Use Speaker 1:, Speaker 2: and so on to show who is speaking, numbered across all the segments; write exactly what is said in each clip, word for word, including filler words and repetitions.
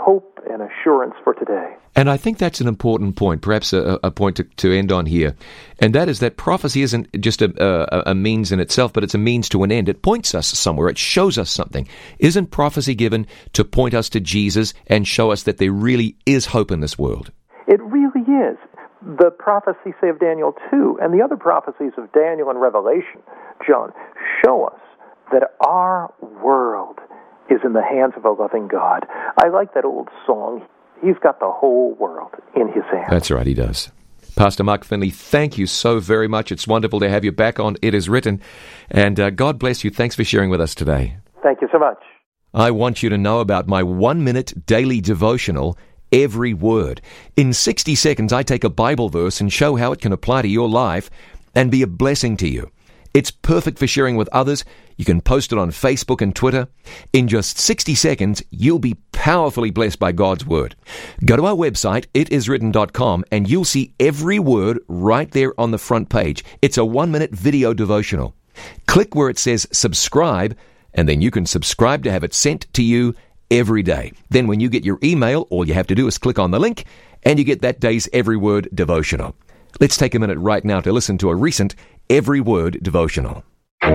Speaker 1: hope and assurance for today.
Speaker 2: And I think that's an important point, perhaps a, a point to, to end on here, and that is that prophecy isn't just a, a, a means in itself, but it's a means to an end. It points us somewhere. It shows us something. Isn't prophecy given to point us to Jesus and show us that there really is hope in this world?
Speaker 1: It really is. The prophecy, say, of Daniel two, and the other prophecies of Daniel and Revelation, John, show us that our world is in the hands of a loving God. I like that old song, He's got the whole world in His hands.
Speaker 2: That's right, He does. Pastor Mark Finley, thank you so very much. It's wonderful to have you back on It Is Written, and uh, God bless you. Thanks for sharing with us today.
Speaker 1: Thank you so much.
Speaker 2: I want you to know about my one-minute daily devotional, Every Word. In sixty seconds, I take a Bible verse and show how it can apply to your life and be a blessing to you. It's perfect for sharing with others. You can post it on Facebook and Twitter. In just sixty seconds, you'll be powerfully blessed by God's Word. Go to our website, it is written dot com, and you'll see every word right there on the front page. It's a one-minute video devotional. Click where it says subscribe, and then you can subscribe to have it sent to you every day. Then when you get your email, all you have to do is click on the link, and you get that day's Every Word devotional. Let's take a minute right now to listen to a recent Every Word devotional.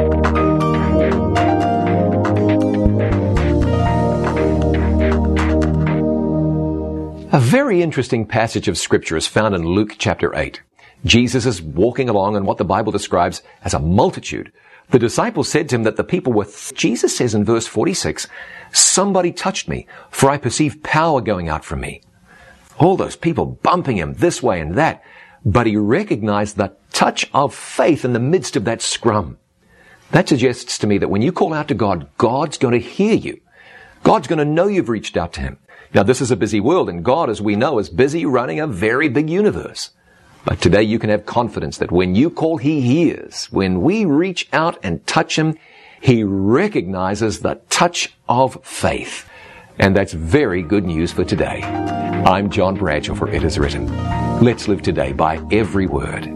Speaker 2: A very interesting passage of Scripture is found in Luke chapter eight. Jesus is walking along in what the Bible describes as a multitude. The disciples said to him that the people were... Th- Jesus says in verse forty-six, "Somebody touched me, for I perceive power going out from me." All those people bumping him this way and that, but he recognized the touch of faith in the midst of that scrum. That suggests to me that when you call out to God, God's going to hear you. God's going to know you've reached out to Him. Now, this is a busy world, and God, as we know, is busy running a very big universe. But today you can have confidence that when you call, He hears. When we reach out and touch Him, He recognizes the touch of faith. And that's very good news for today. I'm John Bradshaw for It Is Written. Let's live today by every word.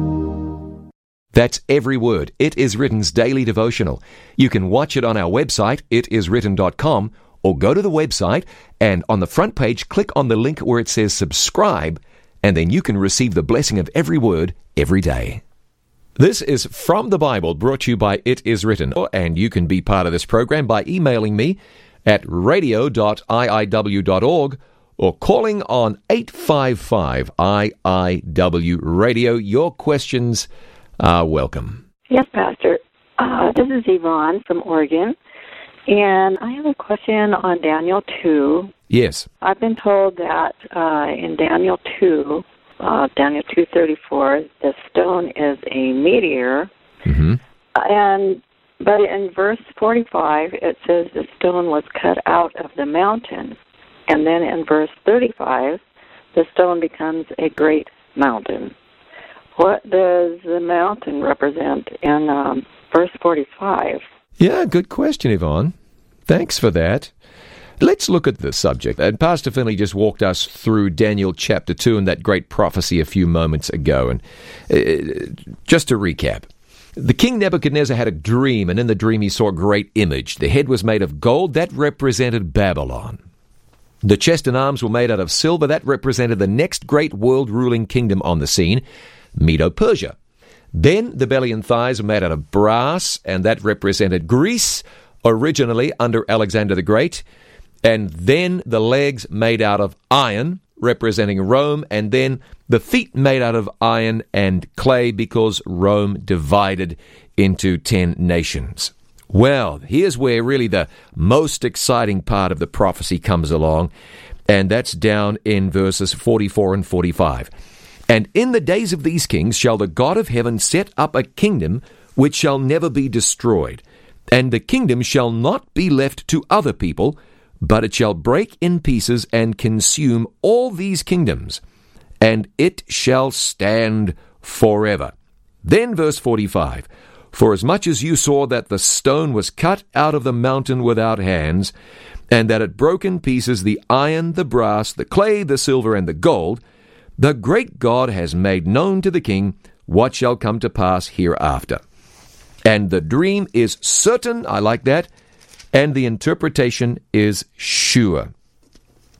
Speaker 2: That's Every Word. It Is Written's daily devotional. You can watch it on our website, it is written dot com, or go to the website and on the front page, click on the link where it says subscribe, and then you can receive the blessing of every word every day. This is From the Bible, brought to you by It Is Written, and you can be part of this program by emailing me at radio dot i i w dot org or calling on eight five five I I W radio. Your questions are welcome.
Speaker 3: Yes, Pastor. Uh, this is Yvonne from Oregon, and I have a question on Daniel two.
Speaker 2: Yes.
Speaker 3: I've been told that uh, in Daniel two, uh, Daniel two thirty-four, the stone is a meteor,
Speaker 2: Mm-hmm.
Speaker 3: and but in verse forty-five, it says the stone was cut out of the mountain. And then in verse thirty-five, the stone becomes a great mountain. What does the mountain represent in um, verse forty-five?
Speaker 2: Yeah, good question, Yvonne. Thanks for that. Let's look at the subject. And Pastor Finley just walked us through Daniel chapter two and that great prophecy a few moments ago. And uh, just to recap, the king Nebuchadnezzar had a dream, and in the dream he saw a great image. The head was made of gold. That represented Babylon. The chest and arms were made out of silver. That represented the next great world-ruling kingdom on the scene, Medo-Persia. Then the belly and thighs were made out of brass, and that represented Greece, originally under Alexander the Great. And then the legs made out of iron, representing Rome, and then the feet made out of iron and clay because Rome divided into ten nations. Well, here's where really the most exciting part of the prophecy comes along, and that's down in verses forty-four and forty-five. "And in the days of these kings shall the God of heaven set up a kingdom which shall never be destroyed, and the kingdom shall not be left to other people, but it shall break in pieces and consume all these kingdoms, and it shall stand forever." Then verse forty-five, "For as much as you saw that the stone was cut out of the mountain without hands, and that it broke in pieces the iron, the brass, the clay, the silver, and the gold, the great God has made known to the king what shall come to pass hereafter. And the dream is certain," I like that, "and the interpretation is sure."